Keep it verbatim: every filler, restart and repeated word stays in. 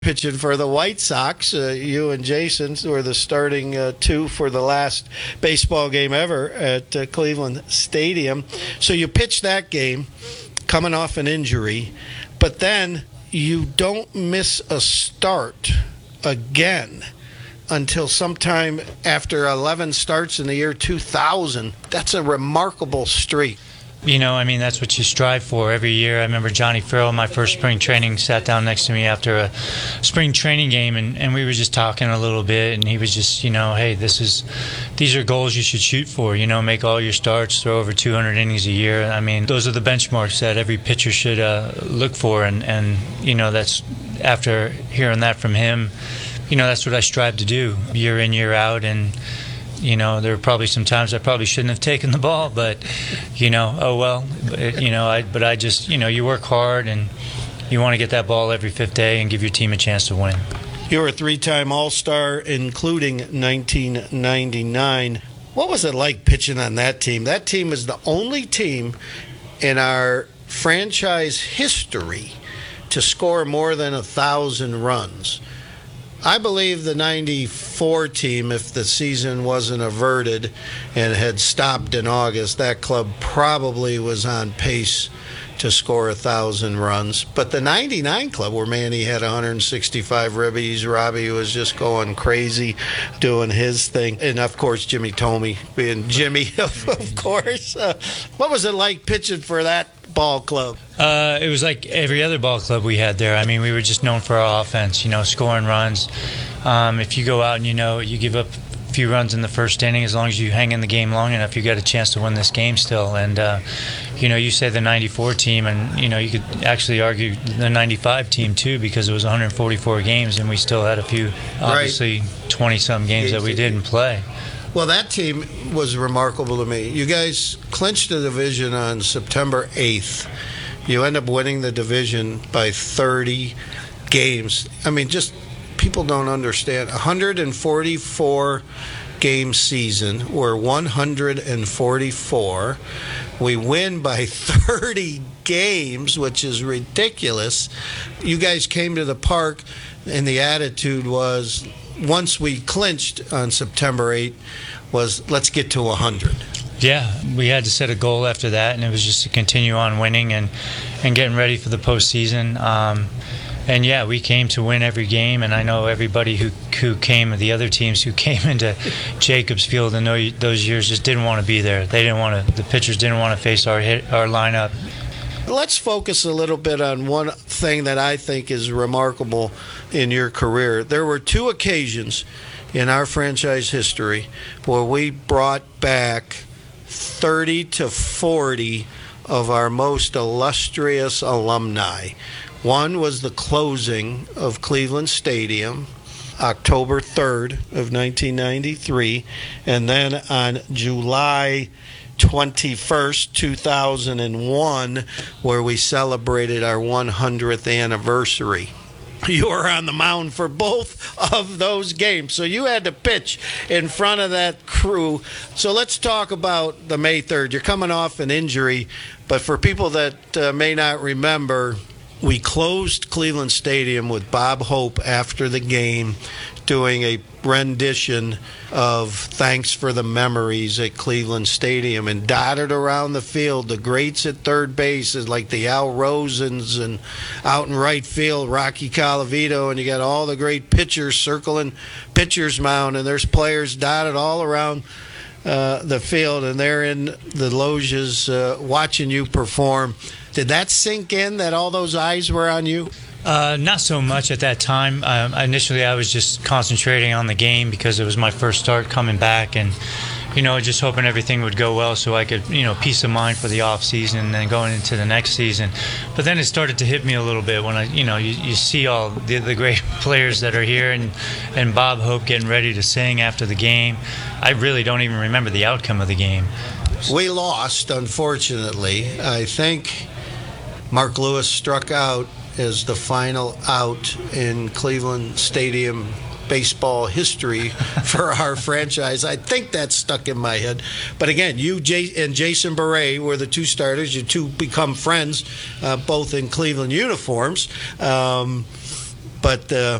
pitching for the White Sox. Uh, you and Jason were the starting uh, two for the last baseball game ever at uh, Cleveland Stadium. So you pitched that game coming off an injury, but then you don't miss a start again until sometime after eleven starts in the year two thousand. That's a remarkable streak. You know, I mean, that's what you strive for every year. I remember Johnny Farrell, my first spring training, sat down next to me after a spring training game, and, and we were just talking a little bit, and he was just, you know, hey, this is, these are goals you should shoot for, you know, make all your starts, throw over two hundred innings a year. I mean, those are the benchmarks that every pitcher should uh, look for, and, and, you know, that's, after hearing that from him, you know, that's what I strive to do year in, year out, and you know, there were probably some times I probably shouldn't have taken the ball, but, you know, oh well, you know, I, but I just, you know, you work hard and you want to get that ball every fifth day and give your team a chance to win. You were a three-time All-Star, including nineteen ninety-nine. What was it like pitching on that team? That team is the only team in our franchise history to score more than a thousand runs. I believe the ninety-four team, if the season wasn't averted and had stopped in August, that club probably was on pace to score a thousand runs. But the ninety-nine club, where Manny had one hundred sixty-five ribbies, Robbie was just going crazy doing his thing, and of course Jimmy Thome being Jimmy, of course. Uh, what was it like pitching for that ball club? Uh, it was like every other ball club we had there. I mean, we were just known for our offense, you know, scoring runs. Um, if you go out and, you know, you give up a few runs in the first inning, as long as you hang in the game long enough, you got a chance to win this game still. And, uh, you know, you say the ninety-four team, and, you know, you could actually argue the ninety-five team too, because it was one hundred forty-four games and we still had a few, obviously, twenty-some games that we didn't play. Well, that team was remarkable to me. You guys clinched the division on September eighth. You end up winning the division by thirty games. I mean, just people don't understand. one hundred forty-four game season. We're one hundred forty-four. We win by thirty games, which is ridiculous. You guys came to the park, and the attitude was, once we clinched on September eighth, was let's get to one hundred. Yeah, we had to set a goal after that, and it was just to continue on winning and, and getting ready for the postseason. Um, and yeah, we came to win every game, and I know everybody who who came, the other teams who came into Jacobs Field in those years just didn't want to be there. They didn't want to. The pitchers didn't want to face our hit, our lineup. Let's focus a little bit on one thing that I think is remarkable in your career. There were two occasions in our franchise history where we brought back thirty to forty of our most illustrious alumni. One was the closing of Cleveland Stadium, October third of nineteen ninety-three, and then on July twenty-first, two thousand one, where we celebrated our one hundredth anniversary. You were on the mound for both of those games, so you had to pitch in front of that crew. So let's talk about the May third. You're coming off an injury, but for people that uh, may not remember, we closed Cleveland Stadium with Bob Hope after the game, doing a rendition of Thanks for the Memories at Cleveland Stadium, and dotted around the field, the greats at third base is like the Al Rosens, and out in right field, Rocky Colavito, and you got all the great pitchers circling pitcher's mound, and there's players dotted all around uh, the field, and they're in the loges uh, watching you perform. Did that sink in, that all those eyes were on you? Uh, not so much at that time. Um, initially, I was just concentrating on the game because it was my first start coming back, and you know, just hoping everything would go well so I could, you know, peace of mind for the off season and then going into the next season. But then it started to hit me a little bit when I, you know, you, you see all the, the great players that are here, and and Bob Hope getting ready to sing after the game. I really don't even remember the outcome of the game. We lost, unfortunately. I think Mark Lewis struck out as the final out in Cleveland Stadium baseball history for our franchise. I think that stuck in my head. But again, you Jay, and Jason Beret were the two starters. You two become friends, uh, both in Cleveland uniforms. Um, but uh,